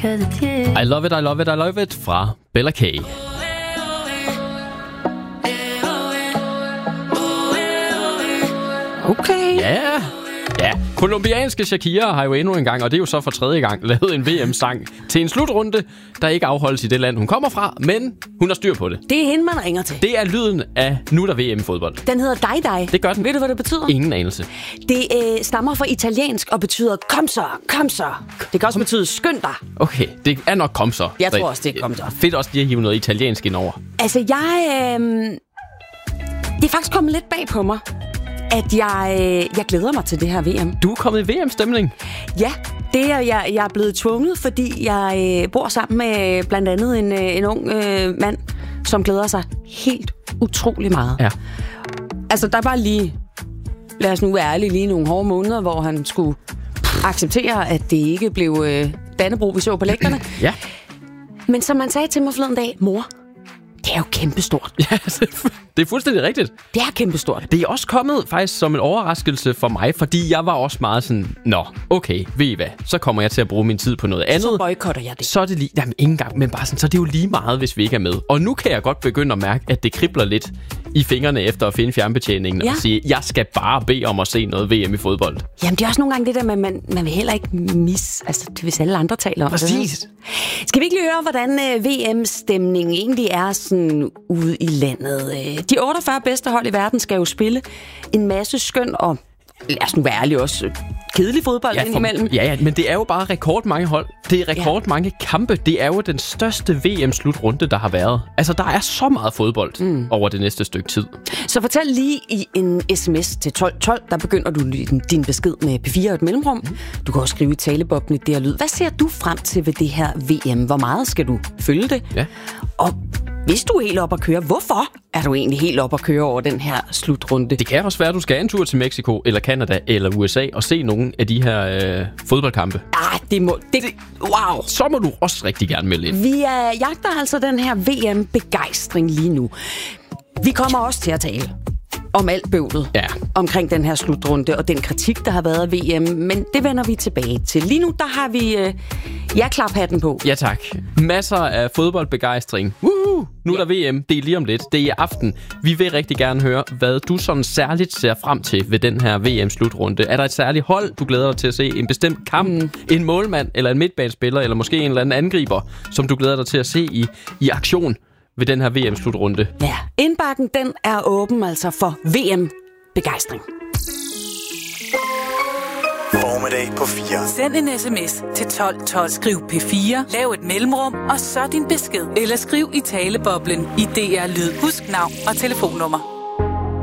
I love it, I love it, I love it fra Bella K. Okay. Ja, kolumbianske Shakira har jo endnu en gang, og det er jo så for tredje gang, lavet en VM-sang til en slutrunde, der ikke afholdes i det land, hun kommer fra, men hun har styr på det. Det er hende, man ringer til. Det er lyden af Nu er der VM i fodbold. Den hedder Dig Dig. Det gør den. Ved du, hvad det betyder? Ingen anelse. Det stammer fra italiensk og betyder kom så, kom så. Det kan også betyde skynd dig. Okay, det er nok kom så. Jeg tror også, det er kom så. Fedt også lige at hive noget italiensk ind over. Altså, det er faktisk kommet lidt bag på mig, at jeg glæder mig til det her VM. Du er kommet i VM-stemning? Ja, det er jeg er blevet tvunget, fordi jeg bor sammen med blandt andet en ung mand, som glæder sig helt utrolig meget. Ja. Altså, der var lige, lad os nu være ærlige, lige nogle hårde måneder, hvor han skulle acceptere, at det ikke blev Dannebrog, vi så på lægterne. Ja. Men som man sagde til mig forleden dag, mor, det er jo kæmpestort. Ja, det er fuldstændig rigtigt. Det er kæmpestort. Det er også kommet faktisk som en overraskelse for mig, fordi jeg var også meget sådan, nå, okay, ved I hvad, så kommer jeg til at bruge min tid på noget andet. Så boykotter jeg det. Så er det lige, jamen ikke engang, men bare sådan, så er det jo lige meget, hvis vi ikke er med. Og nu kan jeg godt begynde at mærke, at det kribler lidt i fingrene efter at finde fjernbetjeningen og sige, jeg skal bare bede om at se noget VM i fodbold. Jamen, det er også nogle gange det der med, man vil heller ikke misse, altså hvis alle andre taler om det. Præcis. Skal vi ikke lige høre, hvordan VM-stemningen egentlig er sådan ude i landet? De 48 bedste hold i verden skal jo spille en masse skøn og, lad os nu være ærlig, også kedelig fodbold indimellem. Ja, men det er jo bare rekordmange hold. Det er rekordmange kampe. Det er jo den største VM-slutrunde, der har været. Altså, der er så meget fodbold over det næste stykke tid. Så fortæl lige i en sms til 1212, der begynder du din besked med P4 og et mellemrum. Du kan også skrive i taleboblen det her lyd. Hvad ser du frem til ved det her VM? Hvor meget skal du følge det? Ja. Og hvis du er helt op at køre, hvorfor er du egentlig helt op at køre over den her slutrunde? Det kan også være, at du skal en tur til Mexico, eller Canada, eller USA og se nogle af de her fodboldkampe. Wow! Så må du også rigtig gerne melde ind. Vi jagter altså den her VM-begejstring lige nu. Vi kommer også til at tale om alt bøvlet omkring den her slutrunde og den kritik, der har været af VM, men det vender vi tilbage til. Lige nu, der har vi klaphatten på. Ja, tak. Masser af fodboldbegejstring. Nu er der VM. Det er lige om lidt. Det er i aften. Vi vil rigtig gerne høre, hvad du sådan særligt ser frem til ved den her VM-slutrunde. Er der et særligt hold, du glæder dig til at se? En bestemt kamp? En målmand? Eller en midtbanespiller? Eller måske en eller anden angriber, som du glæder dig til at se i aktion ved den her VM-slutrunde? Ja, indbakken, den er åben altså for VM-begejstring. Formiddag på 4. Send en sms til 1212. Skriv P4, lav et mellemrum, og så din besked. Eller skriv i taleboblen i DR Lyd. Husk navn og telefonnummer.